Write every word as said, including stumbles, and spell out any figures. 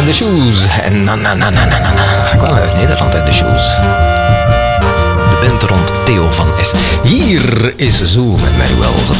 en de Shoes. En na na na na na na na kwamen uit Nederland uit de Shoes. De band rond Theo van S. Hier is Zoo met Mary Wells op